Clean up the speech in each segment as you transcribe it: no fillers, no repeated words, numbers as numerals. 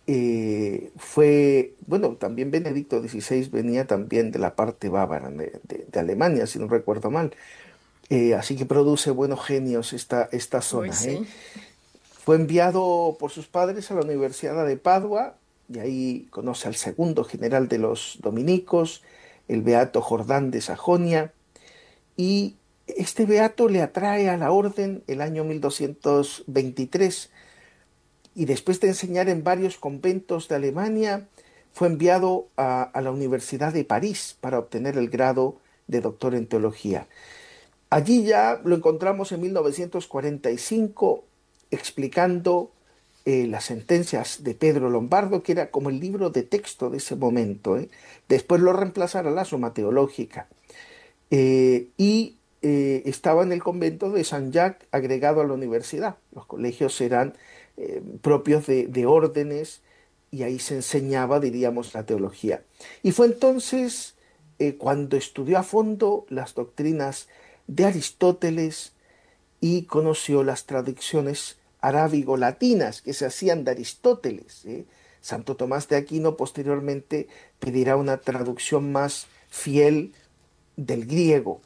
bueno, también Benedicto XVI venía también de la parte bávara de Alemania, si no recuerdo mal. Así que produce buenos genios esta Uy, zona, ¿eh? sí. Fue enviado por sus padres a la Universidad de Padua y ahí conoce al segundo general de los dominicos, el beato Jordán de Sajonia, y este beato le atrae a la orden el año 1223 y después de enseñar en varios conventos de Alemania, fue enviado a la Universidad de París para obtener el grado de doctor en teología. Allí ya lo encontramos en 1945 explicando las sentencias de Pedro Lombardo, que era como el libro de texto de ese momento, ¿eh? Después lo reemplazará la Suma Teológica. Estaba en el convento de San Jacques agregado a la universidad. Los colegios eran propios de órdenes y ahí se enseñaba, diríamos, la teología. Y fue entonces cuando estudió a fondo las doctrinas de Aristóteles y conoció las traducciones arábigo-latinas que se hacían de Aristóteles, ¿eh? Santo Tomás de Aquino posteriormente pedirá una traducción más fiel del griego.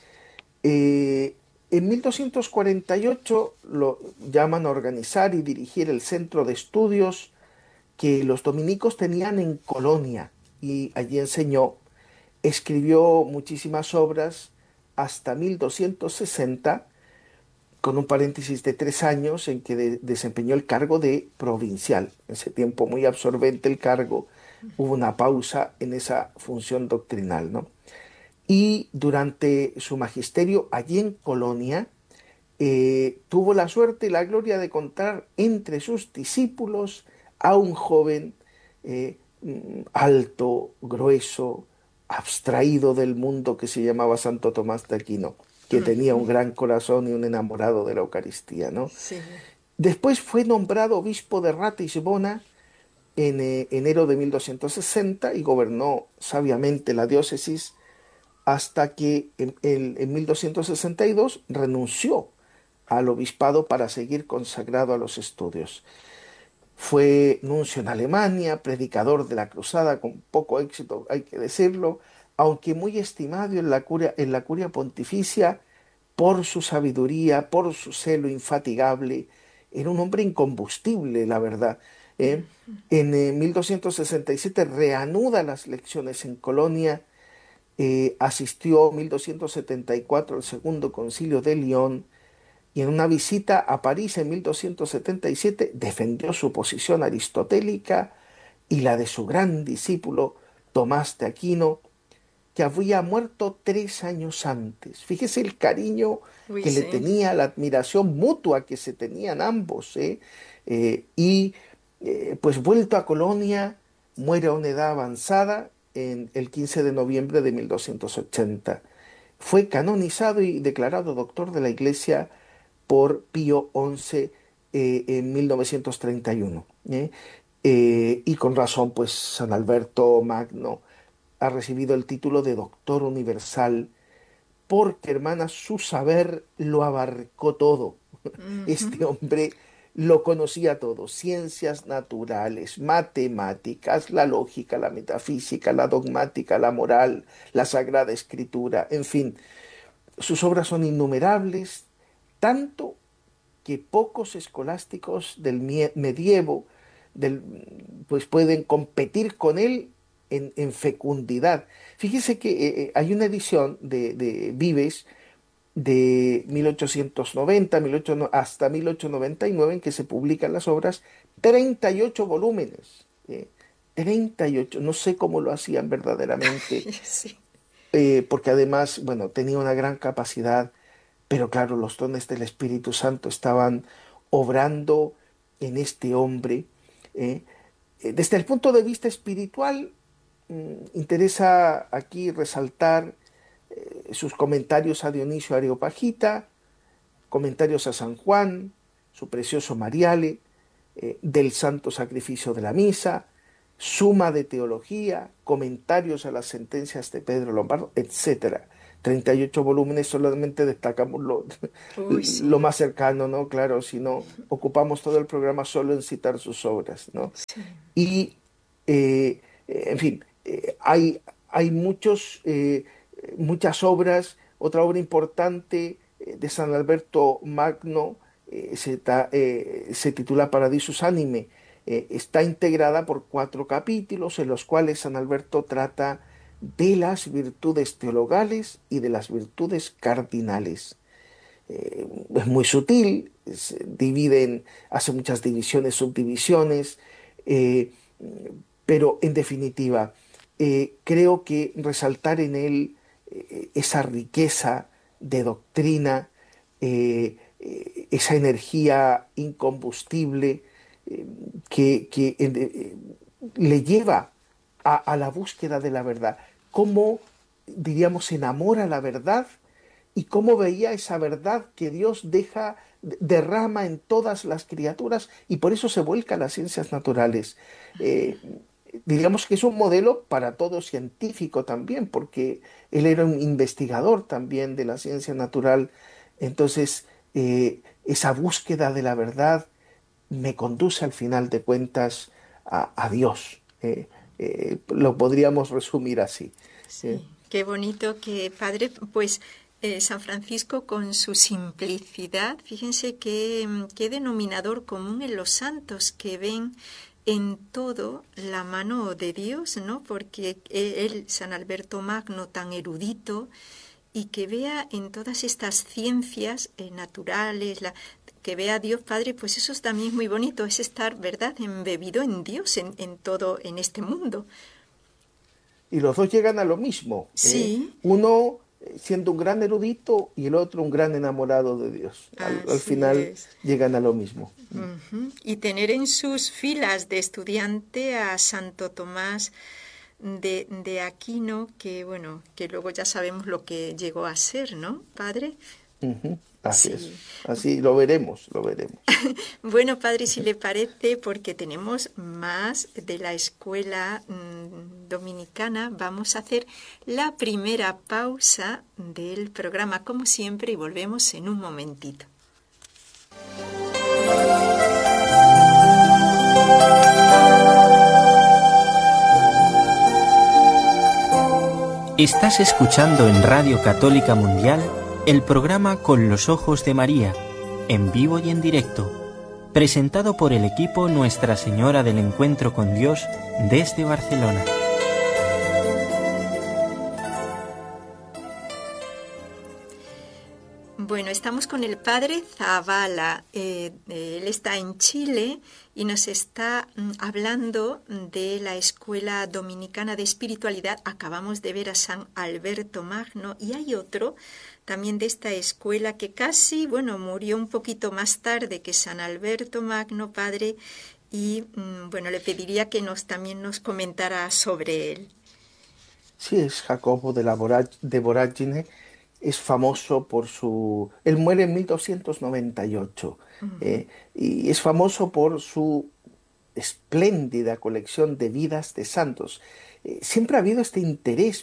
En 1248 lo llaman a organizar y dirigir el centro de estudios que los dominicos tenían en Colonia y allí enseñó. Escribió muchísimas obras hasta 1260, con un paréntesis de 3 años en que desempeñó el cargo de provincial. En ese tiempo muy absorbente el cargo, hubo una pausa en esa función doctrinal, ¿no? Y durante su magisterio allí en Colonia, tuvo la suerte y la gloria de contar entre sus discípulos a un joven alto, grueso, abstraído del mundo que se llamaba Santo Tomás de Aquino, que tenía un gran corazón y un enamorado de la Eucaristía, ¿no? Sí. Después fue nombrado obispo de Ratisbona en enero de 1260 y gobernó sabiamente la diócesis hasta que en 1262 renunció al obispado para seguir consagrado a los estudios. Fue nuncio en Alemania, predicador de la cruzada con poco éxito, hay que decirlo, aunque muy estimado en la curia pontificia por su sabiduría, por su celo infatigable. Era un hombre incombustible, la verdad. ¿Eh? En 1267 reanuda las lecciones en Colonia, asistió en 1274 al Segundo Concilio de León y en una visita a París en 1277 defendió su posición aristotélica y la de su gran discípulo Tomás de Aquino, que había muerto 3 años antes. Fíjese el cariño Uy, que le sí. tenía, la admiración mutua que se tenían ambos, ¿eh? Pues vuelto a Colonia, muere a una edad avanzada en el 15 de noviembre de 1280. Fue canonizado y declarado doctor de la Iglesia por Pío XI en 1931. Y con razón, pues San Alberto Magno ha recibido el título de Doctor Universal porque, hermana, su saber lo abarcó todo. Este hombre lo conocía todo: ciencias naturales, matemáticas, la lógica, la metafísica, la dogmática, la moral, la sagrada escritura, en fin, sus obras son innumerables, tanto que pocos escolásticos del medievo del, pues pueden competir con él en fecundidad. Fíjese que hay una edición de Vives de 1890 hasta 1899 en que se publican las obras, 38 volúmenes. 38, no sé cómo lo hacían verdaderamente, Sí. porque además, bueno, tenía una gran capacidad, pero claro, los dones del Espíritu Santo estaban obrando en este hombre. ¿eh? Desde el punto de vista espiritual, interesa aquí resaltar sus comentarios a Dionisio Areopagita, comentarios a San Juan, su precioso Mariale, del Santo Sacrificio de la Misa, suma de teología, comentarios a las sentencias de Pedro Lombardo, etcétera. 38 volúmenes, solamente destacamos Uy, lo sí, más cercano, ¿no? Claro, si no, ocupamos todo el programa solo en citar sus obras, ¿no? sí, Y, en fin, hay muchas obras. Otra obra importante de San Alberto Magno se titula Paradisus Anime. Está integrada por 4 capítulos en los cuales San Alberto trata de las virtudes teologales y de las virtudes cardinales. Es muy sutil, hace muchas divisiones, subdivisiones, eh, pero en definitiva, creo que resaltar en él esa riqueza de doctrina, esa energía incombustible que le lleva a la búsqueda de la verdad, cómo, diríamos, enamora la verdad y cómo veía esa verdad que Dios derrama en todas las criaturas y por eso se vuelca a las ciencias naturales. Eh, diríamos que es un modelo para todo científico también, porque él era un investigador también de la ciencia natural. Entonces, esa búsqueda de la verdad me conduce al final de cuentas a Dios. Lo podríamos resumir así. Eh, sí. Qué bonito que, padre, pues San Francisco con su simplicidad, fíjense qué denominador común en los santos que ven en todo la mano de Dios, ¿no? Porque él, San Alberto Magno, tan erudito, y que vea en todas estas ciencias naturales, que vea a Dios Padre, pues eso también es muy bonito, es estar, ¿verdad?, embebido en Dios, en todo, en este mundo. y los dos llegan a lo mismo, Sí, uno siendo un gran erudito y el otro un gran enamorado de Dios. Al así final es. llegan a lo mismo. Ujú. Y tener en sus filas de estudiante a Santo Tomás de Aquino, que bueno, que luego ya sabemos lo que llegó a ser, ¿no, padre? Ujú, así es. Sí. Así lo veremos, lo veremos. Bueno, padre, si le parece, porque tenemos más de la escuela dominicana, vamos a hacer la primera pausa del programa, como siempre, y volvemos en un momentito. Estás escuchando en Radio Católica Mundial el programa Con los Ojos de María, en vivo y en directo, presentado por el equipo Nuestra Señora del Encuentro con Dios desde Barcelona. Bueno, estamos con el padre Zavala. Él está en Chile y nos está hablando de la Escuela Dominicana de Espiritualidad. Acabamos de ver a San Alberto Magno y hay otro también de esta escuela que casi, bueno, murió un poquito más tarde que San Alberto Magno, padre, y bueno, le pediría que también nos comentara sobre él. Sí, es Jacobo de Voragine, es famoso por su... Él muere en 1298 y es famoso por su espléndida colección de vidas de santos. Siempre ha habido este interés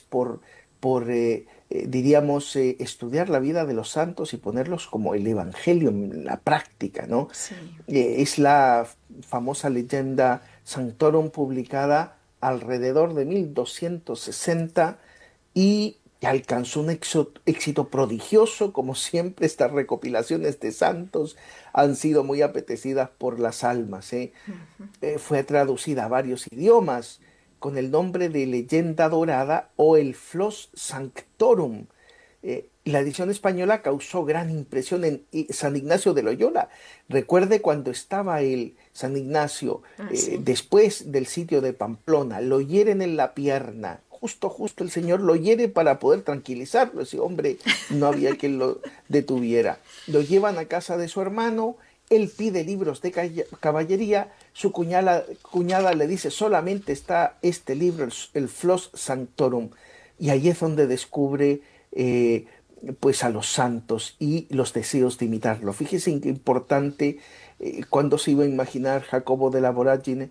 diríamos, estudiar la vida de los santos y ponerlos como el evangelio en la práctica, ¿no? Sí. Es la famosa leyenda Sanctorum publicada alrededor de 1260 y que alcanzó un éxito prodigioso. Como siempre, estas recopilaciones de santos han sido muy apetecidas por las almas, ¿eh? Fue traducida a varios idiomas con el nombre de Leyenda Dorada o el Flos Sanctorum. La edición española causó gran impresión en San Ignacio de Loyola. Recuerde cuando estaba el San Ignacio Ah, sí. después del sitio de Pamplona, lo hieren en la pierna. Justo el Señor lo hiere para poder tranquilizarlo. Ese hombre no había quien lo detuviera. Lo llevan a casa de su hermano, él pide libros de caballería, su cuñada le dice solamente está este libro, el Flos Sanctorum, y ahí es donde descubre pues a los santos y los deseos de imitarlo. Fíjese qué importante cuando se iba a imaginar Jacobo de la Voragine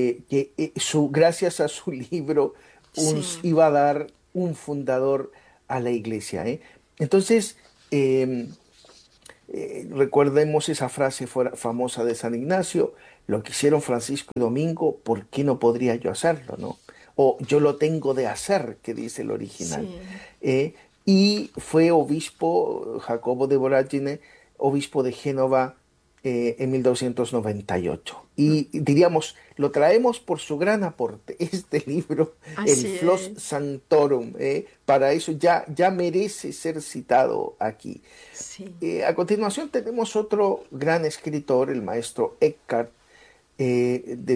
gracias a su libro Sí. iba a dar un fundador a la iglesia, ¿eh? Entonces, eh, recordemos esa frase famosa de San Ignacio: lo que hicieron Francisco y Domingo, ¿por qué no podría yo hacerlo, no? O yo lo tengo de hacer, que dice el original. Sí, Eh, y fue obispo Jacobo de Voragine, obispo de Génova, en 1298. Y diríamos, lo traemos por su gran aporte. Este libro, el así Flos es. Sanctorum, para eso ya merece ser citado aquí. Sí. A continuación tenemos otro gran escritor, el maestro Eckhart, de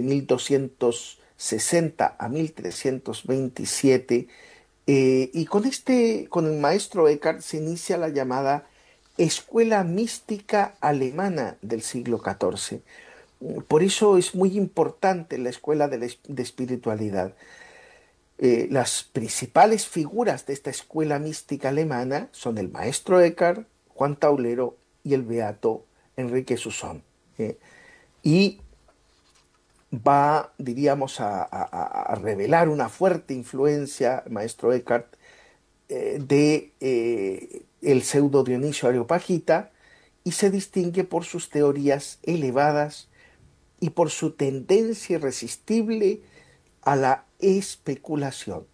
1260 a 1327. Y con el maestro Eckhart se inicia la llamada Escuela Mística Alemana del siglo XIV. Por eso es muy importante la escuela de espiritualidad. Las principales figuras de esta escuela mística alemana son el maestro Eckhart, Juan Taulero y el beato Enrique Susón. ¿Eh? Y va, diríamos, a revelar una fuerte influencia, el maestro Eckhart, de el pseudo Dionisio Areopagita, y se distingue por sus teorías elevadas y por su tendencia irresistible a la especulación.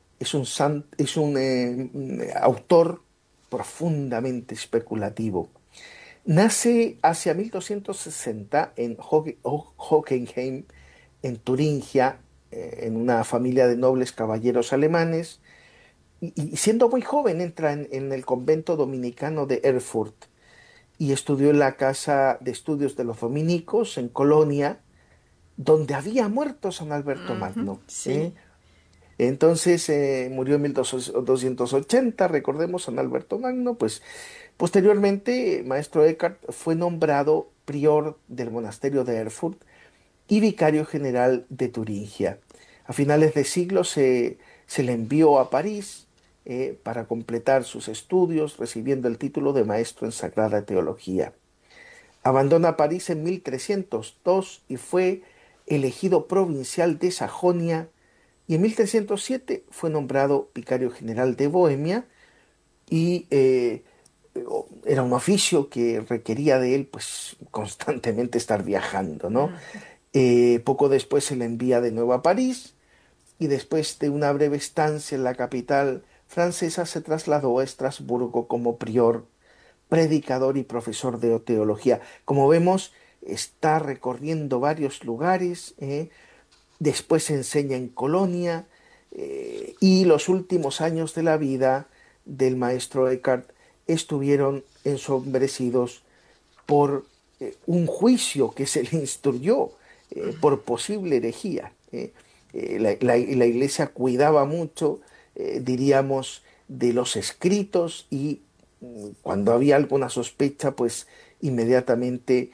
Es un autor profundamente especulativo. Nace hacia 1260 en Hockenheim, en Turingia, en una familia de nobles caballeros alemanes, y siendo muy joven entra en el convento dominicano de Erfurt y estudió en la casa de estudios de los dominicos en Colonia, donde había muerto San Alberto Ujú, Magno. sí. Entonces murió en 1280, recordemos, San Alberto Magno. Pues posteriormente, maestro Eckhart fue nombrado prior del monasterio de Erfurt y vicario general de Turingia. A finales de siglo se le envió a París, para completar sus estudios, recibiendo el título de maestro en Sagrada Teología. Abandona París en 1302 y fue elegido provincial de Sajonia, y en 1307 fue nombrado vicario general de Bohemia, y era un oficio que requería de él pues constantemente estar viajando, ¿no? Mm, Poco después se le envía de nuevo a París, y después de una breve estancia en la capital francesa se trasladó a Estrasburgo como prior, predicador y profesor de teología. Como vemos, está recorriendo varios lugares, después enseña en Colonia, y los últimos años de la vida del maestro Eckhart estuvieron ensombrecidos por un juicio que se le instruyó por posible herejía. La iglesia cuidaba mucho, diríamos, de los escritos, y cuando había alguna sospecha, pues inmediatamente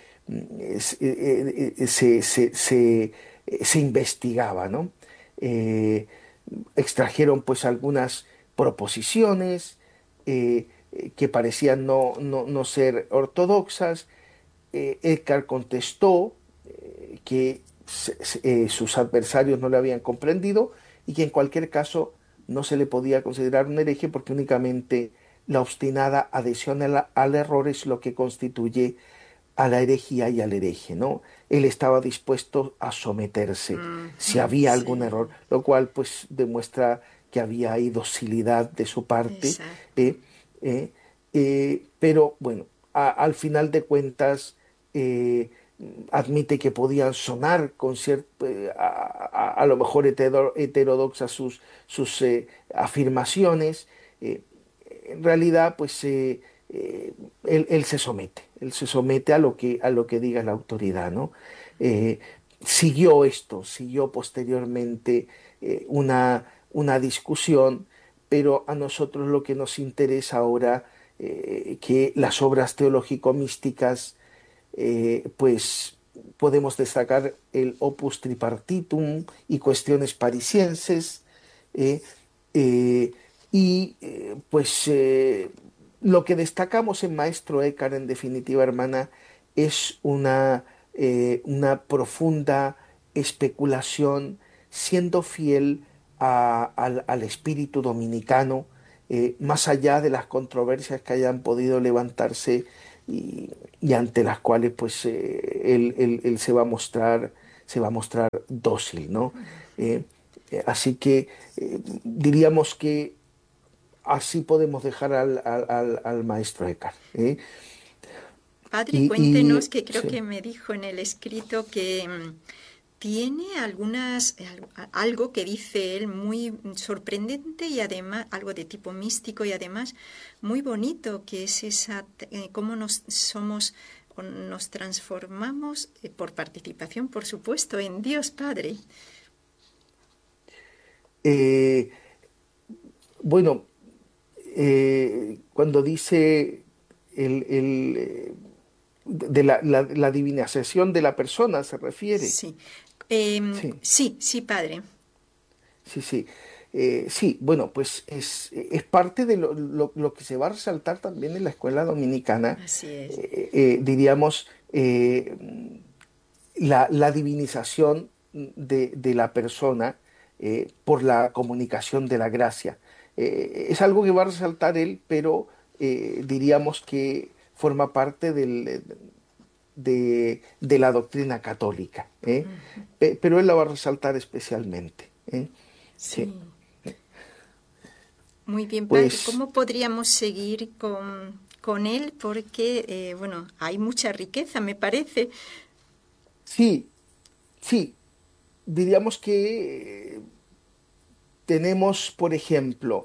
se investigaba, ¿no? Eh, Extrajeron pues algunas proposiciones, que parecían no ser ortodoxas. Eckhart contestó que sus adversarios no le habían comprendido, y que en cualquier caso no se le podía considerar un hereje, porque únicamente la obstinada adhesión al error es lo que constituye a la herejía y al hereje, ¿no? Él estaba dispuesto a someterse si ujú, había algún sí, error, lo cual pues demuestra que había ahí docilidad de su parte. exacto. eh, eh, pero bueno, al final de cuentas, eh, admite que podían sonar a lo mejor heterodoxas sus afirmaciones. eh, en realidad, pues él se somete a lo que diga la autoridad, ¿no? Eh, siguió posteriormente una discusión, pero a nosotros lo que nos interesa ahora, que las obras teológico-místicas, pues podemos destacar el Opus Tripartitum y Cuestiones Parisienses, eh, eh, pues lo que destacamos en Maestro Eckhart, en definitiva, hermana, es una profunda especulación, siendo fiel al espíritu dominicano, más allá de las controversias que hayan podido levantarse y ante las cuales pues él se va a mostrar dócil, ¿no? Eh, Así que diríamos que así podemos dejar al maestro Eckhart. Padre, cuéntenos, que creo Sí. que me dijo en el escrito que tiene algo que dice él muy sorprendente y además algo de tipo místico y además muy bonito, que es cómo nos transformamos por participación, por supuesto, en Dios Padre. Eh, bueno, cuando dice de la divinización de la persona, se refiere. Sí. Sí, Sí, Padre. sí, sí. Sí, bueno, pues es parte de lo que se va a resaltar también en la escuela dominicana, Así es. diríamos, la divinización de la persona por la comunicación de la gracia. Es algo que va a resaltar él, pero diríamos que forma parte de la doctrina católica, pero él la va a resaltar especialmente. Sí, Sí. Muy bien, Padre. pues ¿Cómo podríamos seguir con él? Porque, bueno, hay mucha riqueza, me parece. sí, sí, diríamos que tenemos, por ejemplo,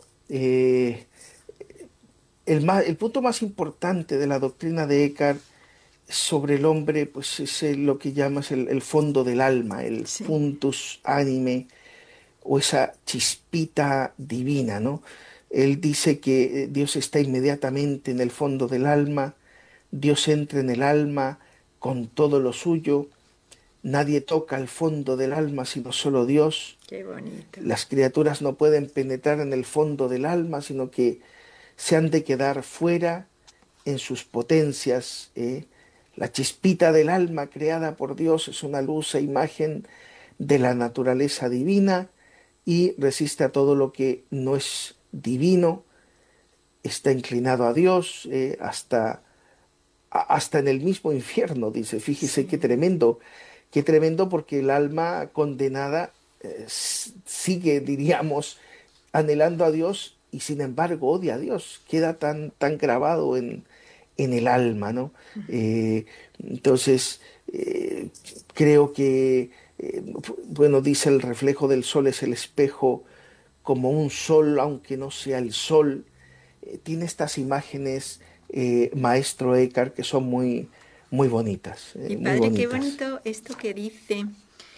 el punto más importante de la doctrina de Eckhart sobre el hombre, pues es lo que llamas el fondo del alma, el Sí, fundus anime, o esa chispita divina, ¿no? Él dice que Dios está inmediatamente en el fondo del alma, Dios entra en el alma con todo lo suyo, nadie toca el fondo del alma sino solo Dios, qué bonito. las criaturas no pueden penetrar en el fondo del alma, sino que se han de quedar fuera en sus potencias. La chispita del alma creada por Dios es una luz e imagen de la naturaleza divina y resiste a todo lo que no es divino, está inclinado a Dios, hasta en el mismo infierno, dice. Fíjese Sí, qué tremendo porque el alma condenada sigue, diríamos, anhelando a Dios y sin embargo odia a Dios, queda tan grabado en el alma, ¿no? Entonces, creo que, bueno, dice el reflejo del sol es el espejo como un sol, aunque no sea el sol. Tiene estas imágenes, maestro Eckhart, que son muy bonitas, y muy Padre, qué bonitas. bonito esto que dice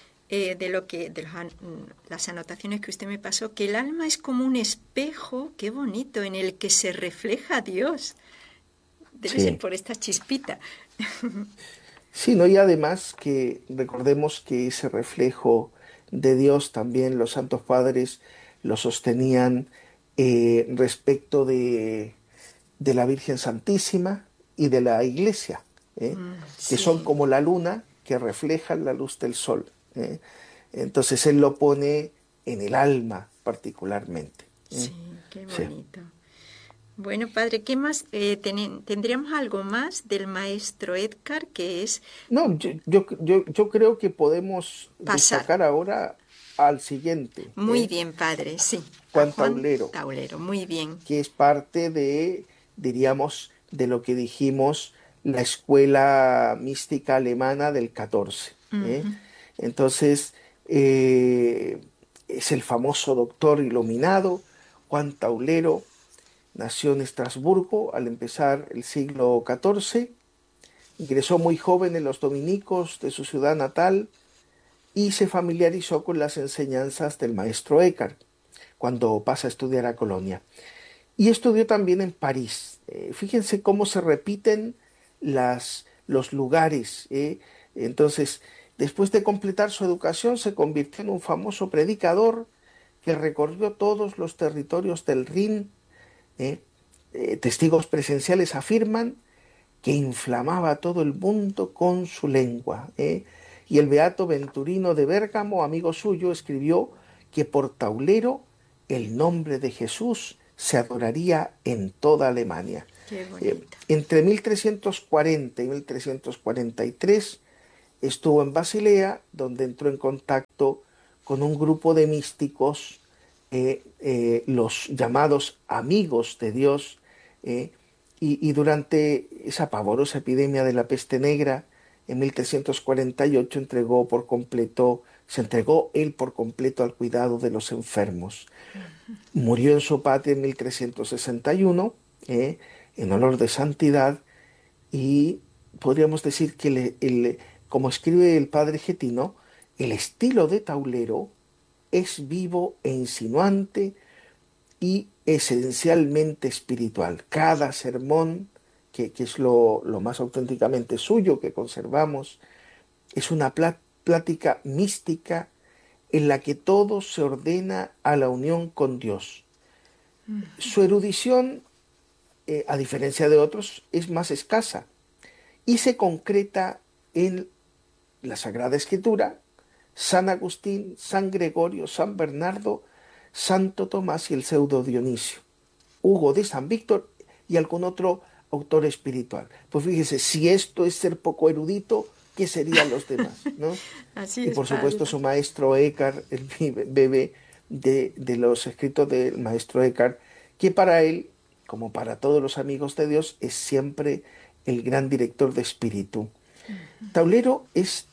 las anotaciones que usted me pasó, que el alma es como un espejo, qué bonito, en el que se refleja Dios. Debe ser Sí. por esta chispita. Sí, ¿no? Y además que recordemos que ese reflejo de Dios también los santos padres lo sostenían respecto de la Virgen Santísima y de la Iglesia, que son Sí, como la luna que reflejan la luz del sol. Entonces él lo pone en el alma particularmente. sí, qué Sí. bonito. Bueno, Padre, ¿qué más? ¿Tendríamos algo más del maestro Edgar que es No, yo creo que podemos pasar? destacar ahora al siguiente, Muy bien, Padre, sí. A Juan Juan Taulero, Taulero, muy bien. que es parte diríamos, de lo que dijimos, la escuela mística alemana del 14. ¿Eh? Ujú. Entonces, es el famoso doctor iluminado, Juan Taulero, nació en Estrasburgo al empezar el siglo XIV, ingresó muy joven en los dominicos de su ciudad natal y se familiarizó con las enseñanzas del maestro Eckhart cuando pasa a estudiar a Colonia. Y estudió también en París. Fíjense cómo se repiten los lugares. Entonces, después de completar su educación, se convirtió en un famoso predicador que recorrió todos los territorios del Rin. ¿eh? Testigos presenciales afirman que inflamaba a todo el mundo con su lengua. Y el beato Venturino de Bérgamo, amigo suyo, escribió que por taulero el nombre de Jesús se adoraría en toda Alemania. Qué bonito. Entre 1340 y 1343 estuvo en Basilea, donde entró en contacto con un grupo de místicos, los llamados amigos de Dios, eh, y durante esa pavorosa epidemia de la peste negra, en 1348 se entregó él por completo al cuidado de los enfermos. Murió en su patria en 1361, en olor de santidad, y podríamos decir que como escribe el padre Getino, el estilo de Taulero es vivo e insinuante y esencialmente espiritual. Cada sermón, que es lo más auténticamente suyo que conservamos, es una plática mística en la que todo se ordena a la unión con Dios. Su erudición, a diferencia de otros, es más escasa y se concreta en la Sagrada Escritura, San Agustín, San Gregorio, San Bernardo, Santo Tomás y el pseudo Dionisio, Hugo de San Víctor y algún otro autor espiritual. Pues fíjese, si esto es ser poco erudito, ¿qué serían los demás, ¿no? Así Y es, por supuesto padre. su maestro Eckhart, él bebe de los escritos del maestro Eckhart, que para él, como para todos los amigos de Dios, es siempre el gran director de espíritu. Taulero es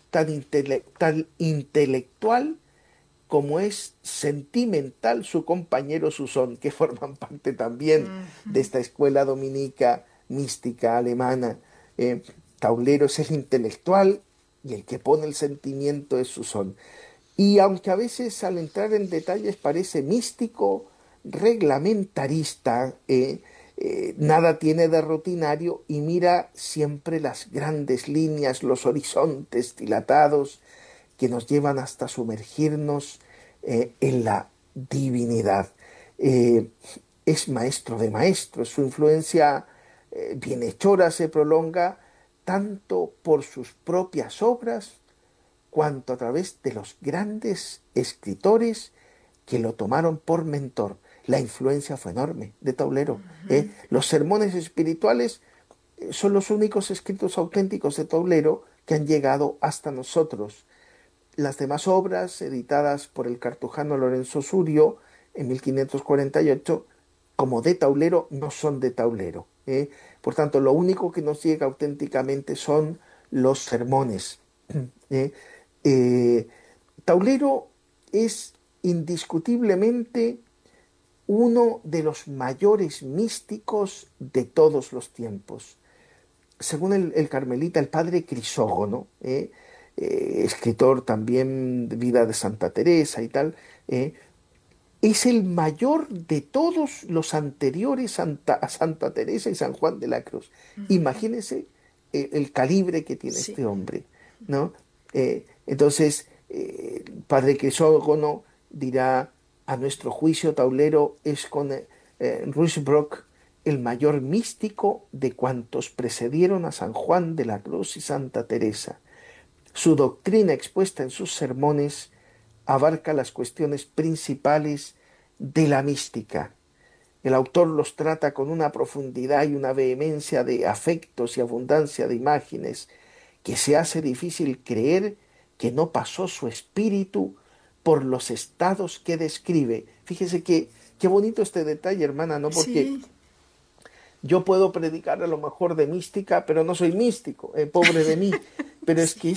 tan intelectual como es sentimental su compañero Susón, que forman parte también de esta escuela dominica mística alemana. Eh, Taulero es el intelectual y el que pone el sentimiento es Susón. Y aunque a veces al entrar en detalles parece místico, reglamentarista, nada tiene de rutinario y mira siempre las grandes líneas, los horizontes dilatados que nos llevan hasta sumergirnos en la divinidad. Eh, es maestro de maestros, su influencia bienhechora se prolonga tanto por sus propias obras cuanto a través de los grandes escritores que lo tomaron por mentor. La influencia fue enorme de Taulero. Los sermones espirituales son los únicos escritos auténticos de Taulero que han llegado hasta nosotros. Las demás obras, editadas por el cartujano Lorenzo Surio en 1548, como de Taulero, no son de Taulero. Por tanto, lo único que nos llega auténticamente son los sermones. ¿eh? Eh, Taulero es indiscutiblemente uno de los mayores místicos de todos los tiempos. Según el carmelita, el padre Crisógono, escritor también de vida de Santa Teresa y tal, es el mayor de todos los anteriores a Santa Teresa y San Juan de la Cruz. Imagínense el calibre que tiene Sí. este hombre, ¿no? Entonces, padre Crisógono dirá, a nuestro juicio, Taulero es con Ruysbrock el mayor místico de cuantos precedieron a San Juan de la Cruz y Santa Teresa. Su doctrina expuesta en sus sermones abarca las cuestiones principales de la mística. El autor los trata con una profundidad y una vehemencia de afectos y abundancia de imágenes que se hace difícil creer que no pasó su espíritu por los estados que describe. Fíjese qué bonito este detalle, hermana, ¿no? Porque Sí, yo puedo predicar a lo mejor de mística, pero no soy místico, pobre de mí. Pero es que sí.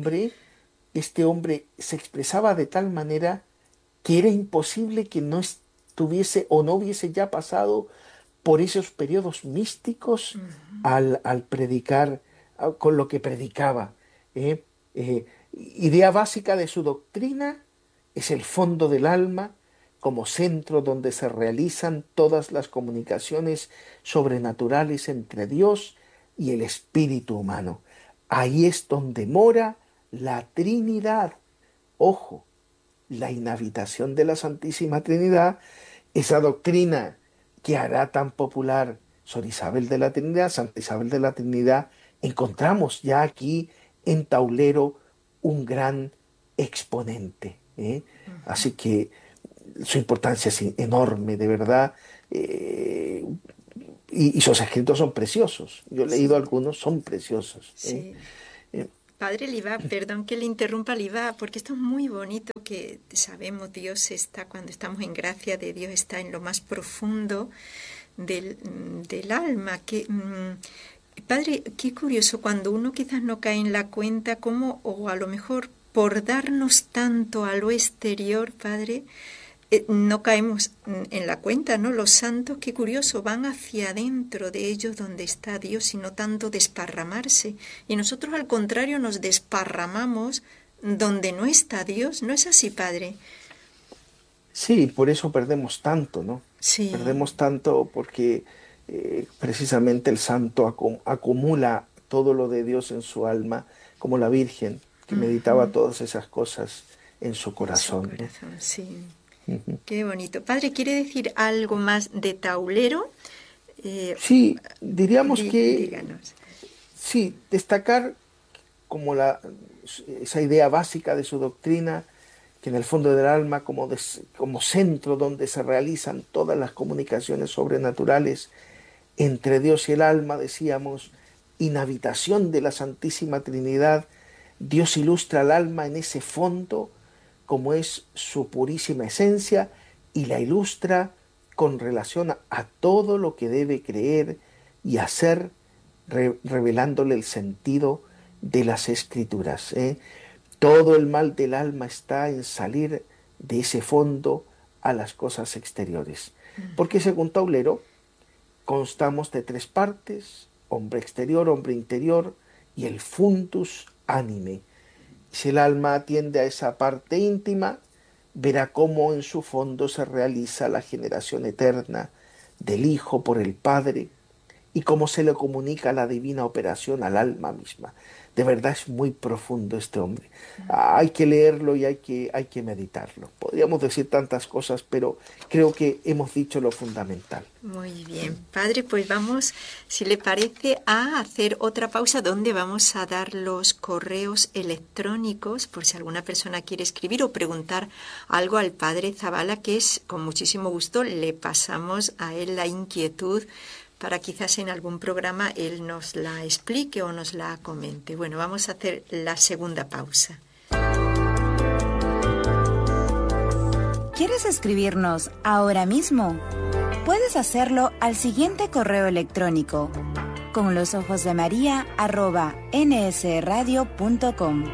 este hombre se expresaba de tal manera que era imposible que no estuviese o no hubiese ya pasado por esos periodos místicos al predicar con lo que predicaba. ¿eh? Idea básica de su doctrina es el fondo del alma como centro donde se realizan todas las comunicaciones sobrenaturales entre Dios y el espíritu humano. Ahí es donde mora la Trinidad. Ojo, la inhabitación de la Santísima Trinidad, esa doctrina que hará tan popular Sor Isabel de la Trinidad, Santa Isabel de la Trinidad, encontramos ya aquí en Taulero un gran exponente. Así que su importancia es enorme, de verdad. Y sus escritos son preciosos. Yo he leído Sí, algunos, son preciosos. sí. Eh, Padre Liva, perdón que le interrumpa, Liva, porque esto es muy bonito, que sabemos Dios está, cuando estamos en gracia de Dios, está en lo más profundo del alma. Padre, qué curioso, cuando uno quizás no cae en la cuenta, cómo, o a lo mejor por darnos tanto a lo exterior, Padre, no caemos en la cuenta, ¿no? Los santos, qué curioso, van hacia adentro de ellos donde está Dios y no tanto desparramarse. Y nosotros al contrario nos desparramamos donde no está Dios. ¿No es así, Padre? sí, por eso perdemos tanto, ¿no? Sí. Perdemos tanto porque precisamente el santo acumula todo lo de Dios en su alma, como la Virgen, que meditaba Ujú. todas esas cosas en su En su corazón, ¿no? corazón, sí. Ujú. Qué bonito. Padre, ¿quiere decir algo más de taulero? Eh, Sí, diríamos que díganos. sí, destacar como esa idea básica de su doctrina, que en el fondo del alma, como centro donde se realizan todas las comunicaciones sobrenaturales entre Dios y el alma, decíamos, inhabitación de la Santísima Trinidad, Dios ilustra al alma en ese fondo, como es su purísima esencia, y la ilustra con relación a todo lo que debe creer y hacer, revelándole el sentido de las escrituras. Todo el mal del alma está en salir de ese fondo a las cosas exteriores. Porque según Taulero, constamos de tres partes: hombre exterior, hombre interior y el fundus anime. Si el alma atiende a esa parte íntima, verá cómo en su fondo se realiza la generación eterna del Hijo por el Padre y cómo se le comunica la divina operación al alma misma. De verdad es muy profundo este hombre. Hay que leerlo y hay que meditarlo. Podríamos decir tantas cosas, pero creo que hemos dicho lo fundamental. Muy bien, Padre, pues vamos, si le parece, a hacer otra pausa donde vamos a dar los correos electrónicos por si alguna persona quiere escribir o preguntar algo al Padre Zabala, que es con muchísimo gusto le pasamos a él la inquietud para quizás en algún programa él nos la explique o nos la comente. Bueno, vamos a hacer la segunda pausa. ¿Quieres escribirnos ahora mismo? Puedes hacerlo al siguiente correo electrónico: conlosojosdemaria@nsradio.com.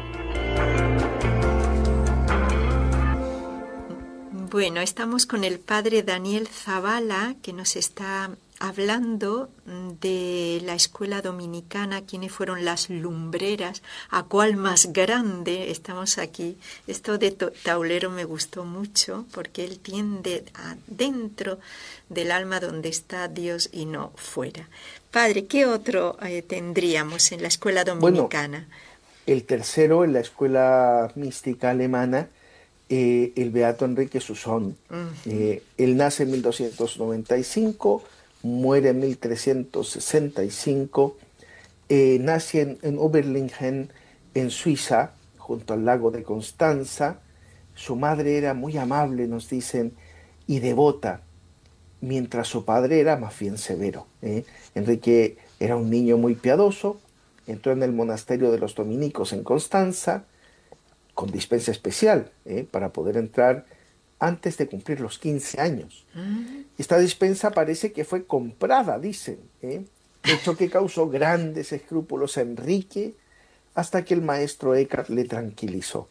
Bueno, estamos con el Padre Daniel Zabala, que nos está hablando de la escuela dominicana, quiénes fueron las lumbreras, a cuál más grande. Estamos aquí. Esto de taulero me gustó mucho porque él tiende adentro del alma donde está Dios y no fuera. Padre, ¿qué otro tendríamos en la escuela Bueno, dominicana? el tercero en la escuela mística alemana, el beato Enrique Susón. Ujú. Él nace en 1295, muere en 1365, nace en Oberlingen, en Suiza, junto al lago de Constanza. Su madre era muy amable, nos dicen, y devota, mientras su padre era más bien severo. Enrique era un niño muy piadoso, entró en el monasterio de los dominicos en Constanza, con dispensa especial, para poder entrar antes de cumplir los 15 años. Mm. Esta dispensa parece que fue comprada, dicen, hecho que causó grandes escrúpulos a Enrique hasta que el maestro Eckhart le tranquilizó.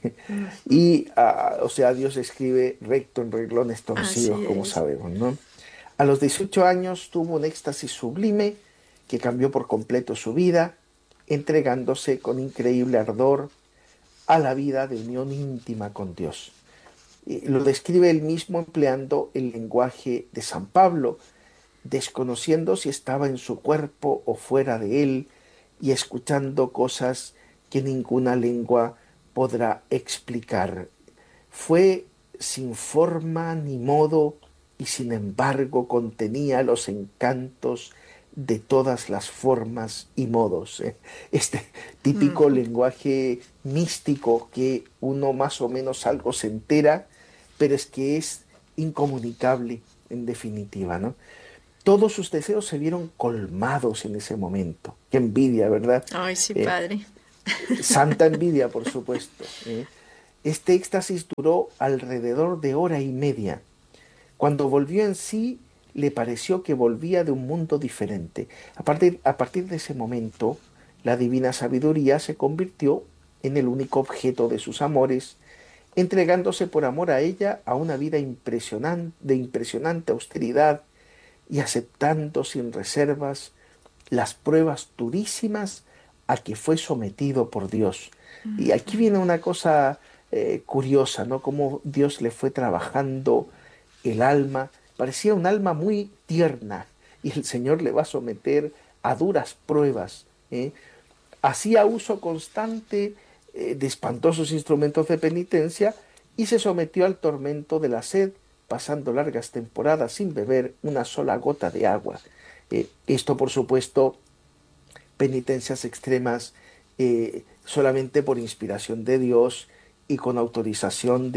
Y, o sea, Dios escribe recto en renglones torcidos, Así como es. sabemos, ¿no? A los 18 años tuvo un éxtasis sublime que cambió por completo su vida, entregándose con increíble ardor a la vida de unión íntima con Dios. Lo describe él mismo empleando el lenguaje de San Pablo, desconociendo si estaba en su cuerpo o fuera de él y escuchando cosas que ninguna lengua podrá explicar. Fue sin forma ni modo y sin embargo contenía los encantos de todas las formas y modos. Este típico Ujú. lenguaje místico que uno más o menos algo se entera, pero es que es incomunicable, en definitiva, ¿no? Todos sus deseos se vieron colmados en ese momento. Qué envidia, ¿verdad? Ay, sí, Eh, padre. Santa envidia, por supuesto. Este éxtasis duró alrededor de hora y media. Cuando volvió en sí, le pareció que volvía de un mundo diferente. A partir de ese momento, la divina sabiduría se convirtió en el único objeto de sus amores, entregándose por amor a ella a una vida de impresionante austeridad y aceptando sin reservas las pruebas durísimas a que fue sometido por Dios. Y aquí viene una cosa curiosa, ¿no? Cómo Dios le fue trabajando el alma. Parecía un alma muy tierna y el Señor le va a someter a duras pruebas. Hacía uso constante de espantosos instrumentos de penitencia y se sometió al tormento de la sed, pasando largas temporadas sin beber una sola gota de agua. Esto, por supuesto, penitencias extremas solamente por inspiración de Dios y con autorización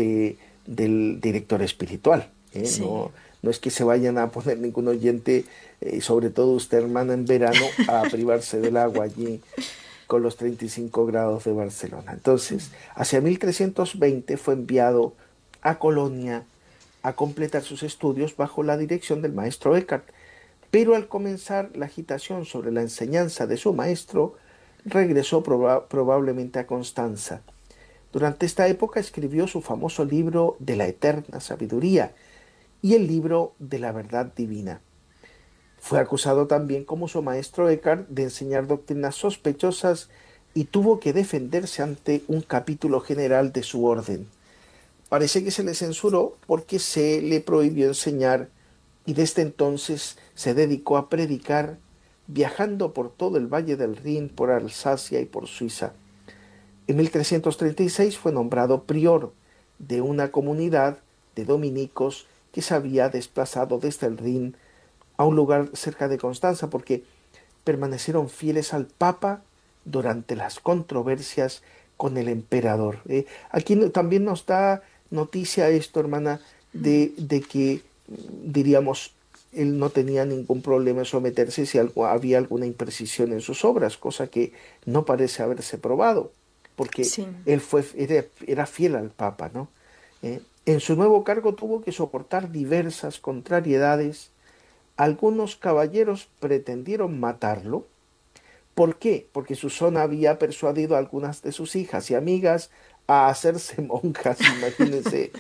del director espiritual. Sí. No, no es que se vayan a poner ningún oyente, sobre todo usted, hermana, en verano, a privarse del agua allí con los 35 grados de Barcelona. Entonces, hacia 1320 fue enviado a Colonia a completar sus estudios bajo la dirección del maestro Eckhart, pero al comenzar la agitación sobre la enseñanza de su maestro, regresó probablemente a Constanza. Durante esta época escribió su famoso libro de la eterna sabiduría y el libro de la verdad divina. Fue acusado también, como su maestro Eckhart, de enseñar doctrinas sospechosas y tuvo que defenderse ante un capítulo general de su orden. Parece que se le censuró porque se le prohibió enseñar y desde entonces se dedicó a predicar, viajando por todo el valle del Rin, por Alsacia y por Suiza. En 1336 fue nombrado prior de una comunidad de dominicos que se había desplazado desde el Rin a un lugar cerca de Constanza porque permanecieron fieles al Papa durante las controversias con el emperador. Aquí también nos da noticia esto, hermana, de que, diríamos, él no tenía ningún problema en someterse si había alguna imprecisión en sus obras, cosa que no parece haberse probado, porque Sí. él era fiel al Papa, ¿no? En su nuevo cargo tuvo que soportar diversas contrariedades. Algunos caballeros pretendieron matarlo. ¿Por qué? Porque Susana había persuadido a algunas de sus hijas y amigas a hacerse monjas. Imagínense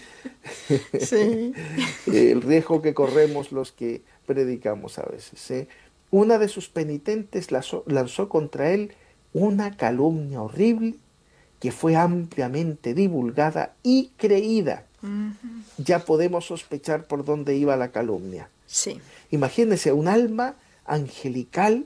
Sí. el riesgo que corremos los que predicamos a veces. Una de sus penitentes lanzó contra él una calumnia horrible que fue ampliamente divulgada y creída. Ujú. Ya podemos sospechar por dónde iba la calumnia. Sí. Imagínense un alma angelical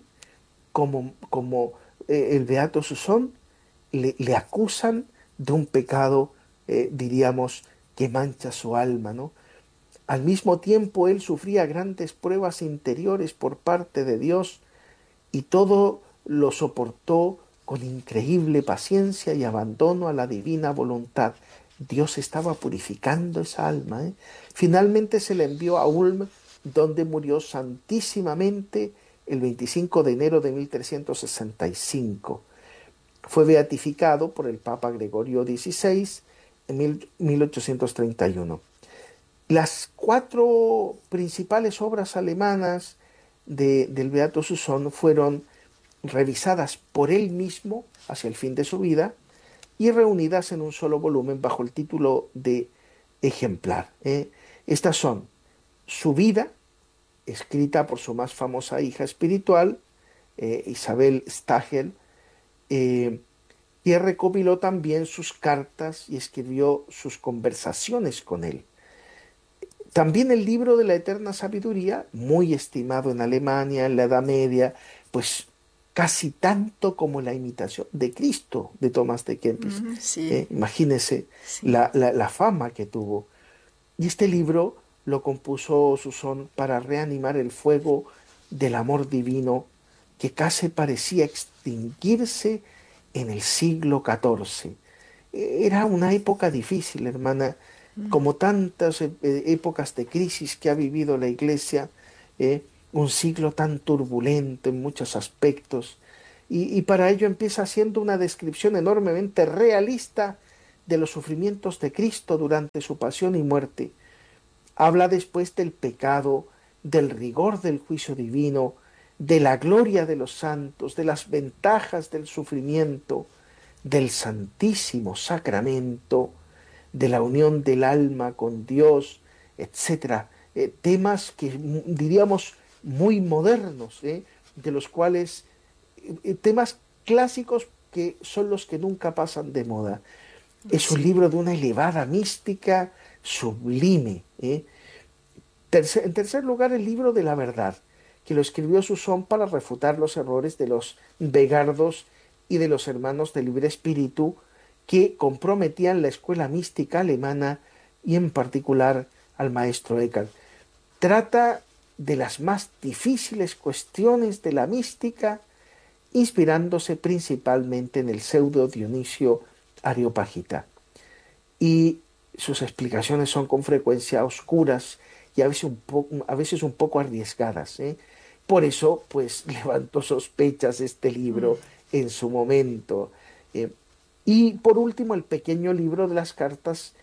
como el Beato Susón, le acusan de un pecado, diríamos, que mancha su alma, ¿no? Al mismo tiempo, él sufría grandes pruebas interiores por parte de Dios y todo lo soportó con increíble paciencia y abandono a la divina voluntad. Dios estaba purificando esa alma. Finalmente se le envió a Ulm, donde murió santísimamente el 25 de enero de 1365. Fue beatificado por el Papa Gregorio XVI en 1831. Las cuatro principales obras alemanas del Beato Susón fueron revisadas por él mismo hacia el fin de su vida y reunidas en un solo volumen bajo el título de Ejemplar. Estas son su vida, escrita por su más famosa hija espiritual, Isabel Stagel, y recopiló también sus cartas y escribió sus conversaciones con él. También el libro de la Eterna Sabiduría, muy estimado en Alemania en la Edad Media, pues casi tanto como la imitación de Cristo de Tomás de Kempis. Sí. Imagínese Sí. la fama que tuvo. Y este libro lo compuso Susón para reanimar el fuego del amor divino que casi parecía extinguirse en el siglo XIV. Era una época difícil, hermana, como tantas épocas de crisis que ha vivido la Iglesia, un siglo tan turbulento en muchos aspectos, y para ello empieza haciendo una descripción enormemente realista de los sufrimientos de Cristo durante su pasión y muerte. Habla después del pecado, del rigor del juicio divino, de la gloria de los santos, de las ventajas del sufrimiento, del Santísimo Sacramento, de la unión del alma con Dios, etcétera. Temas que diríamos muy modernos, de los cuales, temas clásicos que son los que nunca pasan de moda. Es un libro de una elevada mística sublime. En tercer lugar, el libro de la verdad, que lo escribió Susón para refutar los errores de los Begardos y de los hermanos de libre espíritu que comprometían la escuela mística alemana y en particular al maestro Eckhart. Trata de las más difíciles cuestiones de la mística, inspirándose principalmente en el pseudo Dionisio Areopagita. Y sus explicaciones son con frecuencia oscuras y a veces un poco arriesgadas. Por eso, pues, levantó sospechas este libro en su momento. Y por último, el pequeño libro de las cartas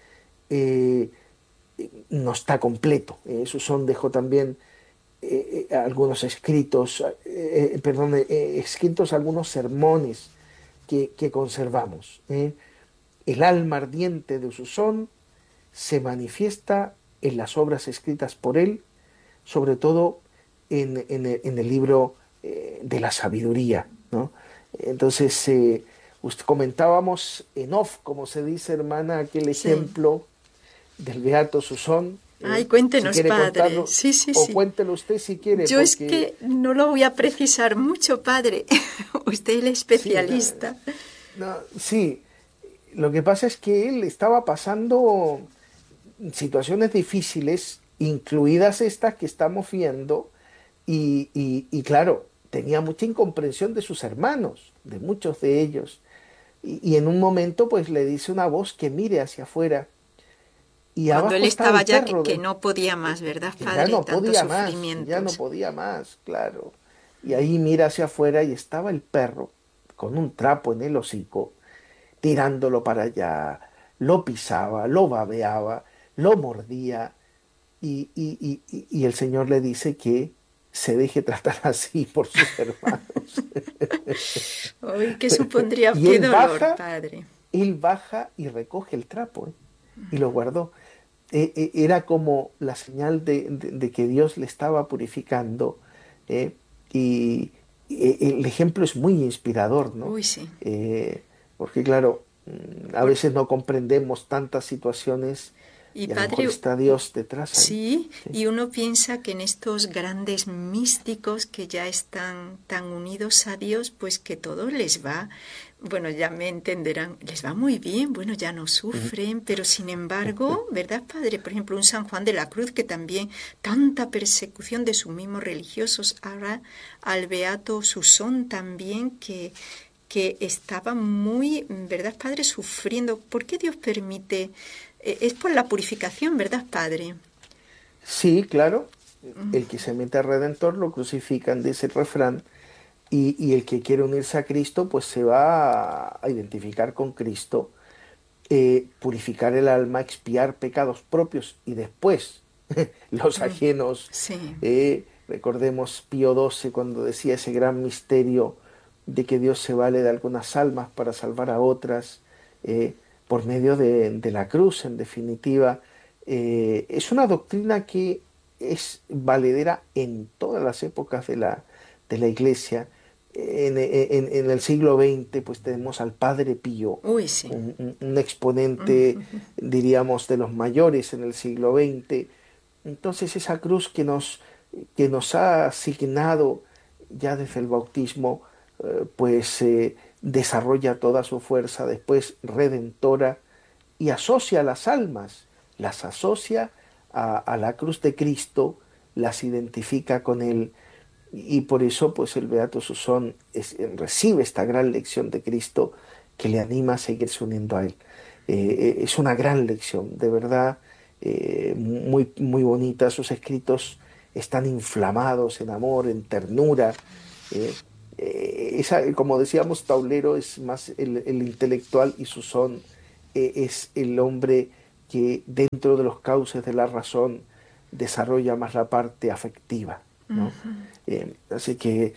no está completo. Susón dejó también algunos escritos, escritos algunos sermones que conservamos. El alma ardiente de Susón se manifiesta en las obras escritas por él, sobre todo en el libro de la sabiduría, ¿no? Entonces, comentábamos en off, como se dice, hermana, aquel ejemplo del Beato Susón. Ay, cuéntenos, si padre. Contarlo, sí. O cuéntelo usted si quiere. Yo es que no lo voy a precisar mucho, padre. Usted es el especialista. Sí, lo que pasa es que él estaba pasando situaciones difíciles, incluidas estas que estamos viendo, y claro, tenía mucha incomprensión de sus hermanos, de muchos de ellos, y en un momento pues le dice una voz que mire hacia afuera, y cuando él estaba ya que de, no podía más, ¿verdad, padre? ya no Tantos podía más, sufrimientos. ya no podía más, claro, y ahí mira hacia afuera y estaba el perro con un trapo en el hocico, tirándolo para allá, lo pisaba, lo babeaba, lo mordía, y el Señor le dice que se deje tratar así por sus hermanos. Uy, ¿qué supondría? Y Qué él dolor, baja, padre. él baja y recoge el trapo, y lo guardó. Era como la señal de que Dios le estaba purificando, y el ejemplo es muy inspirador, ¿no? Uy, sí. Porque claro, a veces no comprendemos tantas situaciones y a lo mejor está Dios detrás ahí. Sí, y uno piensa que en estos grandes místicos que ya están tan unidos a Dios, pues que todo les va, bueno, ya me entenderán, les va muy bien, bueno, ya no sufren, pero sin embargo, ¿verdad, padre? Por ejemplo, un San Juan de la Cruz que también tanta persecución de sus mismos religiosos, ahora al Beato Susón también que estaba muy, ¿verdad, padre? Sufriendo. ¿Por qué Dios permite? Es por la purificación, ¿verdad, padre? Sí, claro. El que se mete al Redentor lo crucifican, dice el refrán, y el que quiere unirse a Cristo, pues se va a identificar con Cristo, purificar el alma, expiar pecados propios y después los ajenos. Sí. Recordemos Pío XII cuando decía ese gran misterio de que Dios se vale de algunas almas para salvar a otras, por medio de la cruz, en definitiva. Es una doctrina que es valedera en todas las épocas de la Iglesia. En el siglo XX pues tenemos al Padre Pío, Uy, sí. un exponente, diríamos, de los mayores en el siglo XX. Entonces esa cruz que nos ha asignado ya desde el bautismo, pues desarrolla toda su fuerza después redentora y asocia a las almas, las asocia a la cruz de Cristo, las identifica con él, y por eso pues el Beato Susón recibe esta gran lección de Cristo que le anima a seguirse uniendo a él. Es una gran lección, de verdad, muy, muy bonita. Sus escritos están inflamados en amor, en ternura. eh, como decíamos, Taulero es más el intelectual y Susón es el hombre que dentro de los cauces de la razón desarrolla más la parte afectiva, ¿no? Ujú. Así que,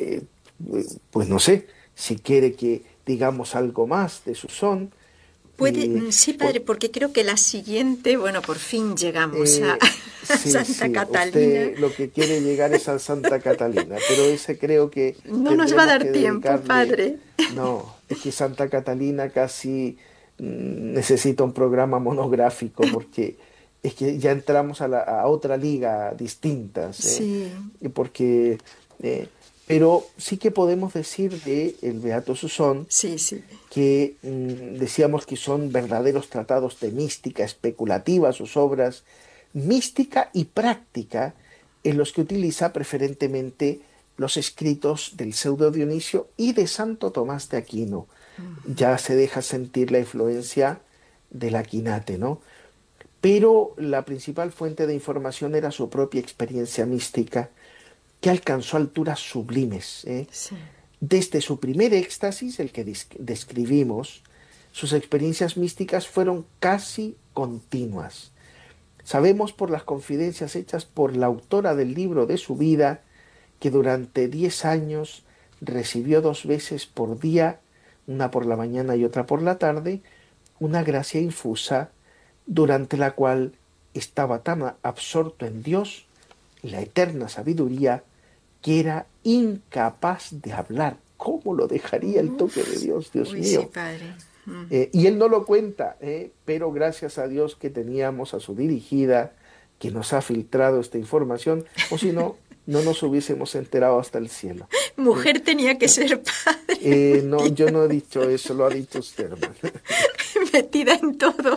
pues no sé, si quiere que digamos algo más de Susón, Puede, eh, sí, por- padre, porque creo que la siguiente, bueno, por fin llegamos a, Eh, a sí, Santa sí, Catalina. usted lo que quiere llegar es a Santa Catalina, pero ese creo que No nos va a tendremos dar que tiempo, dedicarle. padre. No, es que Santa Catalina casi necesita un programa monográfico porque es que ya entramos a otra liga distintas, Sí, y porque, eh, pero sí que podemos decir de el Beato Susón sí, sí. que decíamos que son verdaderos tratados de mística especulativa, sus obras, mística y práctica, en los que utiliza preferentemente los escritos del pseudo Dionisio y de Santo Tomás de Aquino. Ya se deja sentir la influencia del Aquinate, ¿no? Pero la principal fuente de información era su propia experiencia mística, que alcanzó alturas sublimes, ¿eh? Sí. Desde su primer éxtasis, el que describimos, sus experiencias místicas fueron casi continuas. Sabemos por las confidencias hechas por la autora del libro de su vida que durante 10 años recibió 2 veces por día, una por la mañana y otra por la tarde, una gracia infusa durante la cual estaba tan absorto en Dios, la eterna sabiduría, que era incapaz de hablar. ¿Cómo lo dejaría el toque de Uf, Dios, Dios uy, sí, mío? padre. Mm. Y él no lo cuenta, pero gracias a Dios que teníamos a su dirigida, que nos ha filtrado esta información, o si no, no nos hubiésemos enterado hasta el cielo. ¿Eh? Mujer tenía que ser padre, No, yo no he dicho eso, lo ha dicho usted, hermano. metida en todo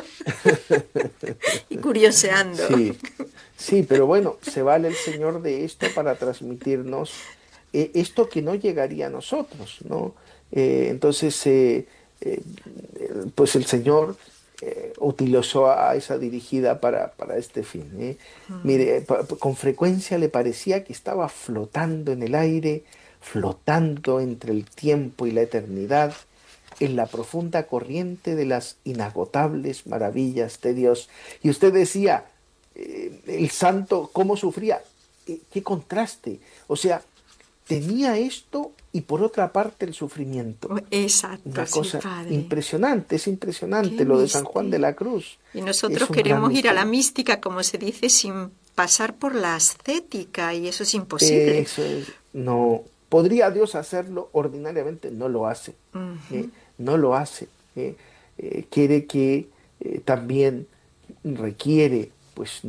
y curioseando. Sí, sí, pero bueno, se vale el Señor de esto para transmitirnos esto que no llegaría a nosotros, ¿no? Entonces, eh, pues el Señor utilizó a esa dirigida para este fin, ¿eh? Mire, con frecuencia le parecía que estaba flotando en el aire, flotando entre el tiempo y la eternidad, en la profunda corriente de las inagotables maravillas de Dios. Y usted decía, el santo, ¿cómo sufría? Qué contraste. O sea, tenía esto y por otra parte el sufrimiento. Exacto, Una sí, cosa padre. impresionante, es Qué impresionante lo de San Juan de misterio. la Cruz. Y Es nosotros un gran queremos ir a la misterio. mística, como se dice, sin pasar por la ascética, y eso es imposible. Eso es, no, podría Dios hacerlo, ordinariamente no lo hace, Ujú. no lo hace. Quiere que también requiere pues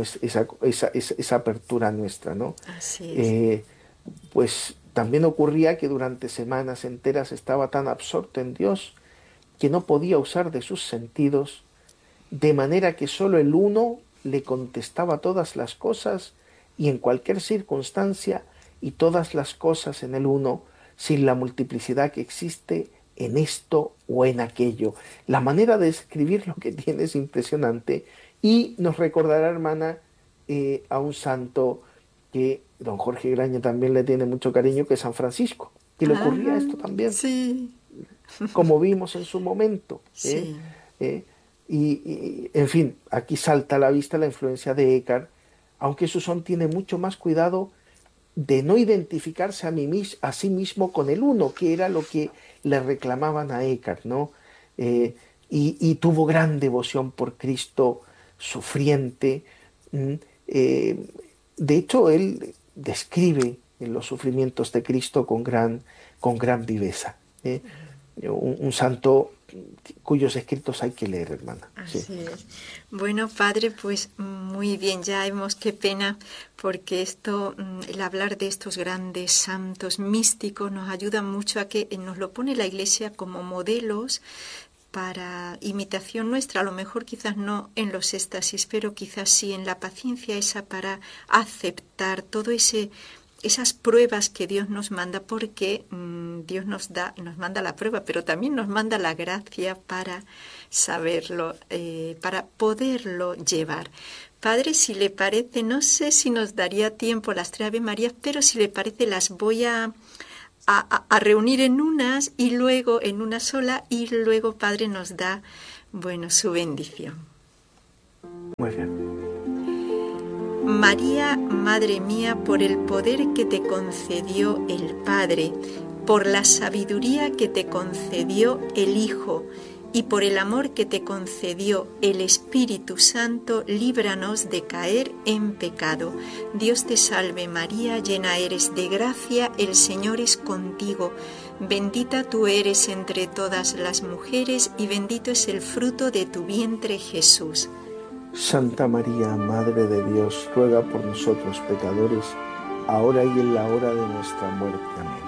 esa apertura nuestra, ¿no? Así es. Eh, pues también ocurría que durante semanas enteras estaba tan absorto en Dios que no podía usar de sus sentidos, de manera que sólo el uno le contestaba todas las cosas y en cualquier circunstancia, y todas las cosas en el uno, sin la multiplicidad que existe en esto o en aquello. La manera de escribir lo que tiene es impresionante y nos recordará, hermana, a un santo que don Jorge Graña también le tiene mucho cariño, que es San Francisco, que le ocurría Ah, esto también, sí, como vimos en su momento. sí. ¿Eh? En fin, aquí salta a la vista la influencia de Eckhart, aunque Susón tiene mucho más cuidado de no identificarse a sí mismo con el uno, que era lo que le reclamaban a Eckhart, ¿no? Y tuvo gran devoción por Cristo sufriente. ¿M? Eh, de hecho, él describe en los sufrimientos de Cristo con gran viveza. ¿Eh? Un santo cuyos escritos hay que leer, hermana. Sí. Así es. Bueno, padre, pues muy bien, ya hemos, qué pena, porque esto, el hablar de estos grandes santos místicos nos ayuda mucho a que nos lo pone la Iglesia como modelos para imitación nuestra, a lo mejor quizás no en los éxtasis, pero quizás sí en la paciencia esa para aceptar todo ese esas pruebas que Dios nos manda, porque Dios nos manda la prueba, pero también nos manda la gracia para saberlo, para poderlo llevar. Padre, si le parece, no sé si nos daría tiempo las 3 Ave Marías, pero si le parece las voy a reunir en unas y luego en una sola, y luego Padre nos da, su bendición. Muy bien. María, Madre mía, por el poder que te concedió el Padre, por la sabiduría que te concedió el Hijo y por el amor que te concedió el Espíritu Santo, líbranos de caer en pecado. Dios te salve María, llena eres de gracia, el Señor es contigo. Bendita tú eres entre todas las mujeres y bendito es el fruto de tu vientre, Jesús. Santa María, Madre de Dios, ruega por nosotros pecadores, ahora y en la hora de nuestra muerte. Amén.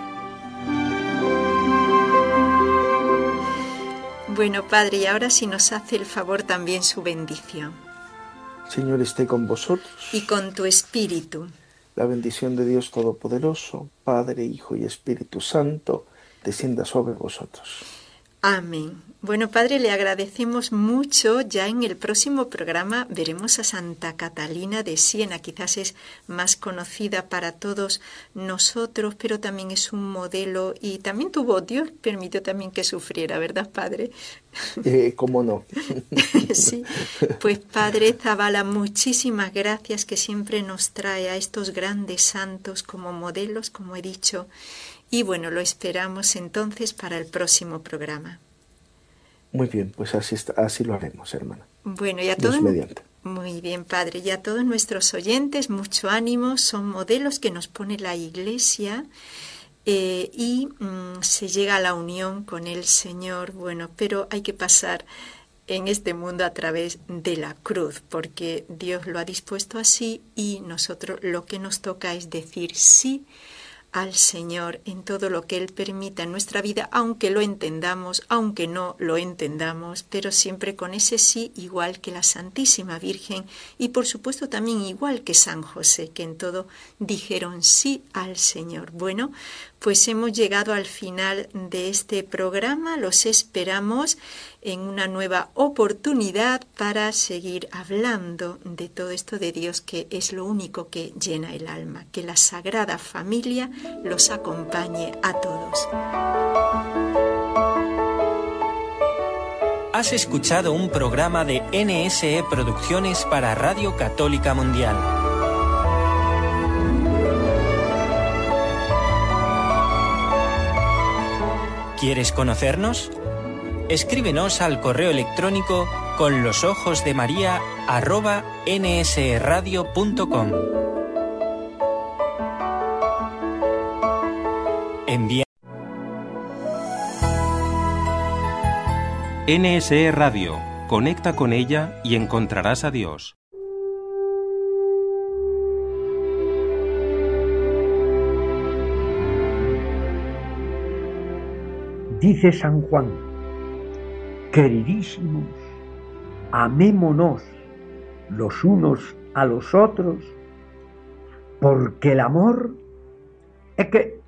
Bueno, Padre, y ahora si nos hace el favor también su bendición. Señor esté con vosotros. Y con tu espíritu. La bendición de Dios Todopoderoso, Padre, Hijo y Espíritu Santo, descienda sobre vosotros. Amén. Bueno, Padre, le agradecemos mucho. Ya en el próximo programa veremos a Santa Catalina de Siena. Quizás es más conocida para todos nosotros, pero también es un modelo y también Dios permitió también que sufriera, ¿verdad, Padre? ¿Cómo no? Sí, pues Padre Zabala, muchísimas gracias, que siempre nos trae a estos grandes santos como modelos, como he dicho. Y bueno, lo esperamos entonces para el próximo programa. Muy bien, pues así lo haremos, hermana. Bueno, y a Dios todos. mediante. Muy bien, Padre. Y a todos nuestros oyentes, mucho ánimo. Son modelos que nos pone la Iglesia y se llega a la unión con el Señor. Bueno, pero hay que pasar en este mundo a través de la cruz, porque Dios lo ha dispuesto así y nosotros lo que nos toca es decir sí al Señor en todo lo que Él permita en nuestra vida, aunque lo entendamos, aunque no lo entendamos, pero siempre con ese sí, igual que la Santísima Virgen y por supuesto también igual que San José, que en todo dijeron sí al Señor. Bueno, pues hemos llegado al final de este programa. Los esperamos en una nueva oportunidad para seguir hablando de todo esto de Dios, que es lo único que llena el alma. Que la Sagrada Familia los acompañe a todos. Has escuchado un programa de NSE Producciones para Radio Católica Mundial. ¿Quieres conocernos? Escríbenos al correo electrónico conlosojosdemaria@nsradio.com. Envía. NSE Radio. Conecta con ella y encontrarás a Dios. Dice San Juan: queridísimos, amémonos los unos a los otros, porque el amor es que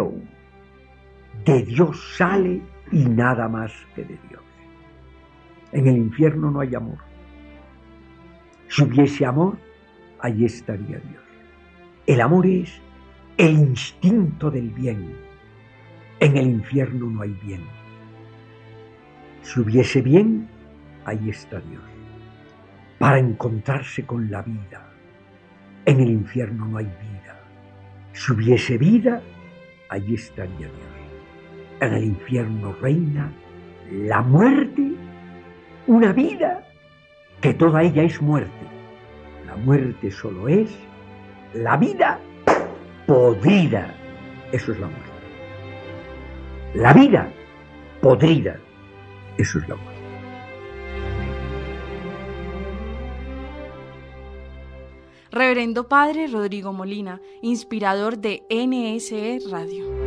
de Dios sale y nada más que de Dios. En el infierno no hay amor. Si hubiese amor, allí estaría Dios. El amor es el instinto del bien. En el infierno no hay bien. Si hubiese bien, ahí está Dios, para encontrarse con la vida. En el infierno no hay vida. Si hubiese vida, allí estaría Dios. En el infierno reina la muerte, una vida que toda ella es muerte. La muerte solo es la vida podrida. Eso es la muerte. La vida podrida. Eso es la muerte. Reverendo Padre Rodrigo Molina, inspirador de NSE Radio.